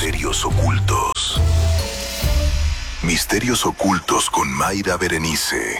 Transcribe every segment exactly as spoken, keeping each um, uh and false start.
Misterios ocultos. Misterios ocultos con Mayra Berenice.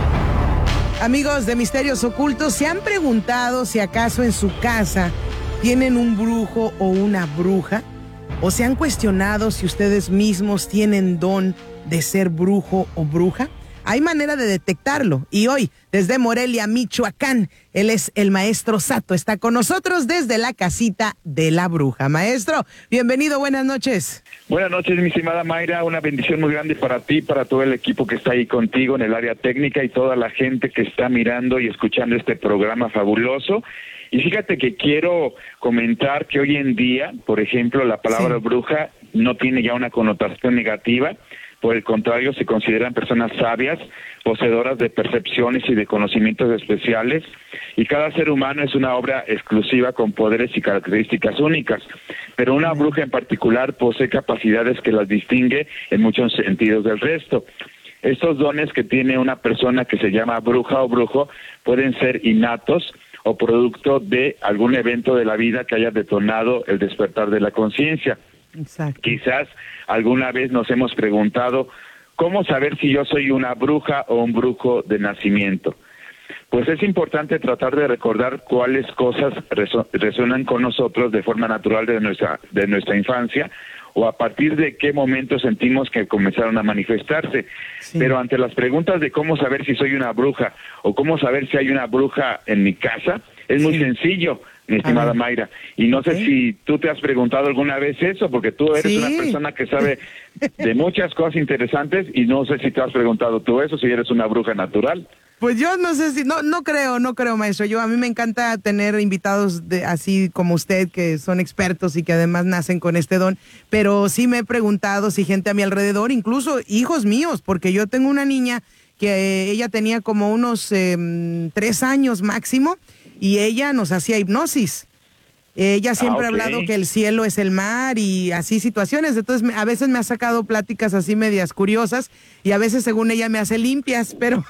Amigos de Misterios Ocultos, ¿se han preguntado si acaso en su casa tienen un brujo o una bruja? ¿O se han cuestionado si ustedes mismos tienen don de ser brujo o bruja? Hay manera de detectarlo. Y hoy, desde Morelia, Michoacán, él es el maestro Sato. Está con nosotros desde la casita de la bruja. Maestro, bienvenido, buenas noches. Buenas noches, mi estimada Mayra. Una bendición muy grande para ti, para todo el equipo que está ahí contigo en el área técnica y toda la gente que está mirando y escuchando este programa fabuloso. Y fíjate que quiero comentar que hoy en día, por ejemplo, la palabra sí. bruja no tiene ya una connotación negativa. Por el contrario, se consideran personas sabias, poseedoras de percepciones y de conocimientos especiales, y cada ser humano es una obra exclusiva con poderes y características únicas, pero una bruja en particular posee capacidades que las distingue en muchos sentidos del resto. Estos dones que tiene una persona que se llama bruja o brujo pueden ser innatos o producto de algún evento de la vida que haya detonado el despertar de la conciencia. Exacto. Quizás alguna vez nos hemos preguntado, ¿cómo saber si yo soy una bruja o un brujo de nacimiento? Pues es importante tratar de recordar cuáles cosas reso- resuenan con nosotros de forma natural de nuestra, de nuestra infancia, o a partir de qué momento sentimos que comenzaron a manifestarse. Sí. Pero ante las preguntas de cómo saber si soy una bruja o cómo saber si hay una bruja en mi casa, es muy sí. sencillo, mi estimada Mayra. Y no okay. sé si tú te has preguntado alguna vez eso, porque tú eres sí. una persona que sabe de muchas cosas interesantes y no sé si te has preguntado tú eso, si eres una bruja natural. Pues yo no sé si, no no creo, no creo, maestro. Yo a mí me encanta tener invitados de así como usted, que son expertos y que además nacen con este don, pero sí me he preguntado si gente a mi alrededor, incluso hijos míos, porque yo tengo una niña que eh, ella tenía como unos eh, tres años máximo y ella nos hacía hipnosis. Ella siempre ah, okay. ha hablado que el cielo es el mar y así situaciones, entonces me, a veces me ha sacado pláticas así medias curiosas y a veces según ella me hace limpias, pero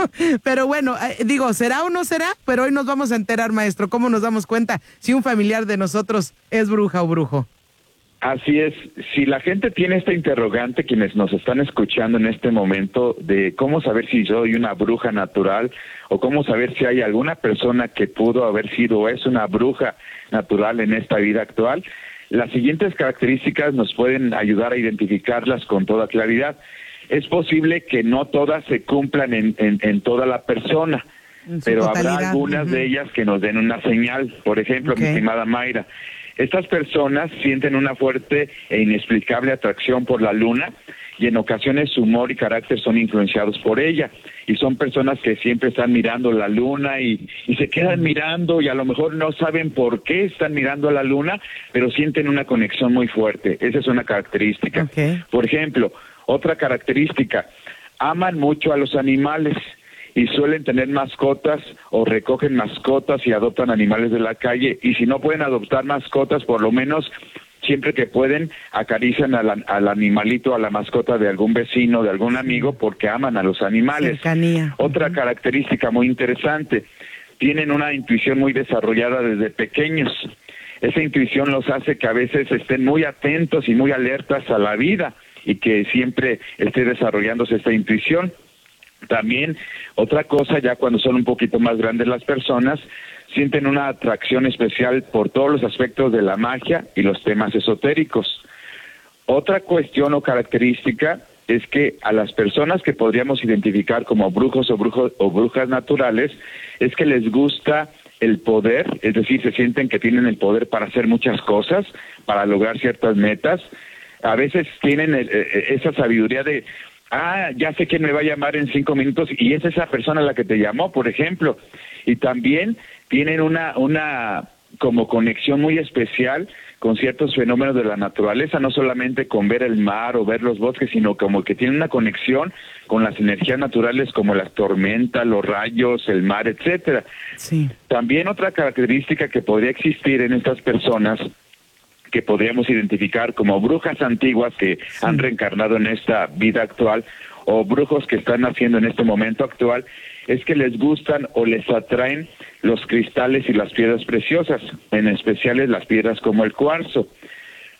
pero bueno, eh, digo, ¿será o no será? Pero hoy nos vamos a enterar, maestro, ¿cómo nos damos cuenta si un familiar de nosotros es bruja o brujo? Así es, si la gente tiene esta interrogante, quienes nos están escuchando en este momento, de cómo saber si soy una bruja natural o cómo saber si hay alguna persona que pudo haber sido o es una bruja natural en esta vida actual, las siguientes características nos pueden ayudar a identificarlas con toda claridad. Es posible que no todas se cumplan en, en, en toda la persona, pero totalidad. Habrá algunas uh-huh. de ellas que nos den una señal. Por ejemplo, okay. mi estimada Mayra, estas personas sienten una fuerte e inexplicable atracción por la luna y en ocasiones su humor y carácter son influenciados por ella. Y son personas que siempre están mirando la luna y, y se quedan mirando y a lo mejor no saben por qué están mirando a la luna, pero sienten una conexión muy fuerte. Esa es una característica. Okay. Por ejemplo, otra característica, aman mucho a los animales y suelen tener mascotas o recogen mascotas y adoptan animales de la calle, y si no pueden adoptar mascotas, por lo menos siempre que pueden acarician al, al animalito, a la mascota de algún vecino, de algún amigo, porque aman a los animales. Cercanía. Otra uh-huh. característica muy interesante, tienen una intuición muy desarrollada desde pequeños. Esa intuición los hace que a veces estén muy atentos y muy alertas a la vida y que siempre esté desarrollándose esta intuición. También, otra cosa, ya cuando son un poquito más grandes las personas, sienten una atracción especial por todos los aspectos de la magia y los temas esotéricos. Otra cuestión o característica es que a las personas que podríamos identificar como brujos o, brujos, o brujas naturales, es que les gusta el poder, es decir, se sienten que tienen el poder para hacer muchas cosas, para lograr ciertas metas. A veces tienen el, esa sabiduría de... ah, ya sé quién me va a llamar en cinco minutos y es esa persona la que te llamó, por ejemplo. Y también tienen una una como conexión muy especial con ciertos fenómenos de la naturaleza, no solamente con ver el mar o ver los bosques, sino como que tienen una conexión con las energías naturales como las tormentas, los rayos, el mar, etcétera. Sí. También otra característica que podría existir en estas personas, que podríamos identificar como brujas antiguas que sí. han reencarnado en esta vida actual, o brujos que están naciendo en este momento actual, es que les gustan o les atraen los cristales y las piedras preciosas, en especial las piedras como el cuarzo.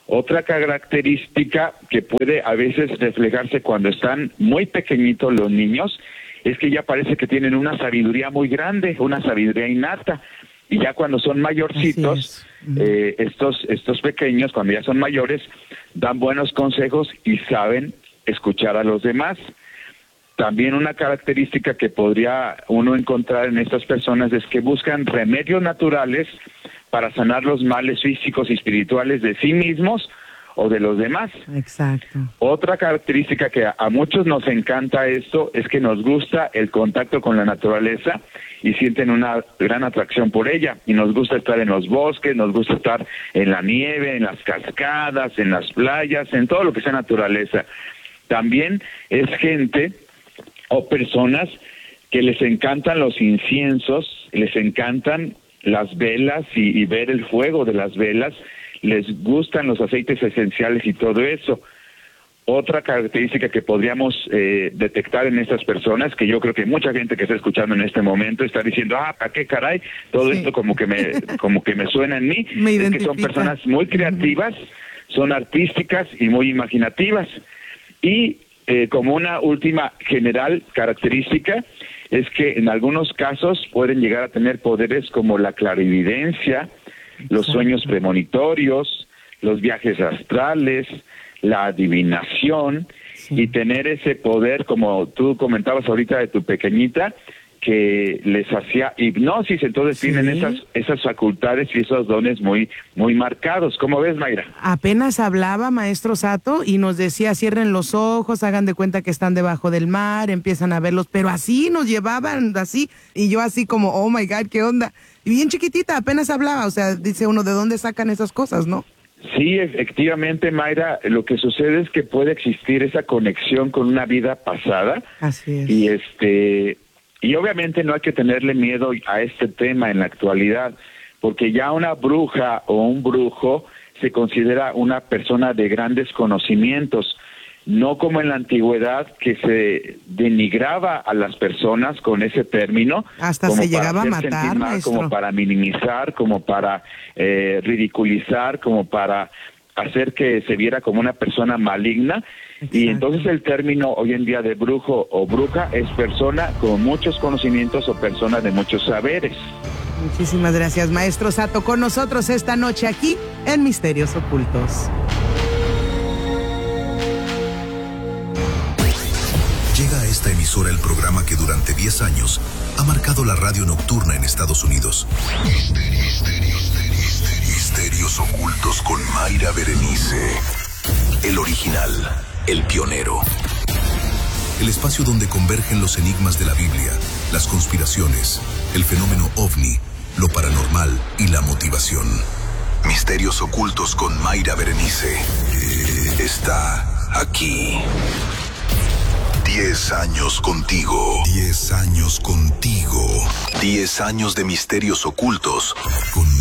Otra característica que puede a veces reflejarse cuando están muy pequeñitos los niños es que ya parece que tienen una sabiduría muy grande, una sabiduría innata. Y ya cuando son mayorcitos, eh, estos, estos pequeños, cuando ya son mayores, dan buenos consejos y saben escuchar a los demás. También una característica que podría uno encontrar en estas personas es que buscan remedios naturales para sanar los males físicos y espirituales de sí mismos o de los demás. Exacto. Otra característica que a, a muchos nos encanta esto es que nos gusta el contacto con la naturaleza y sienten una gran atracción por ella. Y nos gusta estar en los bosques, nos gusta estar en la nieve, en las cascadas, en las playas, en todo lo que sea naturaleza. También es gente o personas que les encantan los inciensos, les encantan las velas y, y ver el fuego de las velas, les gustan los aceites esenciales y todo eso. Otra característica que podríamos eh, detectar en estas personas, que yo creo que mucha gente que está escuchando en este momento está diciendo, ah, ¿para qué caray? Todo sí. esto como que me como que me suena en mí, me es que son personas muy creativas, son artísticas y muy imaginativas. Y eh, como una última general característica, es que en algunos casos pueden llegar a tener poderes como la clarividencia, los sueños premonitorios, los viajes astrales, la adivinación, sí. y tener ese poder, como tú comentabas ahorita de tu pequeñita, que les hacía hipnosis. Entonces sí. tienen esas esas facultades y esos dones muy muy marcados. ¿Cómo ves, Mayra? Apenas hablaba maestro Sato y nos decía, cierren los ojos, hagan de cuenta que están debajo del mar, empiezan a verlos, pero así nos llevaban, así, y yo así como, oh my God, ¿qué onda? Y bien chiquitita, apenas hablaba, o sea, dice uno, ¿de dónde sacan esas cosas, no? Sí, efectivamente, Mayra, lo que sucede es que puede existir esa conexión con una vida pasada. Así es. Y este... Y obviamente no hay que tenerle miedo a este tema en la actualidad, porque ya una bruja o un brujo se considera una persona de grandes conocimientos, no como en la antigüedad que se denigraba a las personas con ese término. Hasta se llegaba a matar, maestro. Como para minimizar, como para eh, ridiculizar, como para hacer que se viera como una persona maligna. Exacto. Y entonces el término hoy en día de brujo o bruja es persona con muchos conocimientos o persona de muchos saberes. Muchísimas gracias, maestro Sato, con nosotros esta noche aquí en Misterios Ocultos. Llega a esta emisora el programa que durante diez años ha marcado la radio nocturna en Estados Unidos. Misterios, misterios, misterios, misterios ocultos con Mayra Berenice. El original, el pionero. El espacio donde convergen los enigmas de la Biblia, las conspiraciones, el fenómeno ovni, lo paranormal y la motivación. Misterios ocultos con Mayra Berenice. Eh, está aquí. Diez años contigo. Diez años contigo. Diez años de misterios ocultos con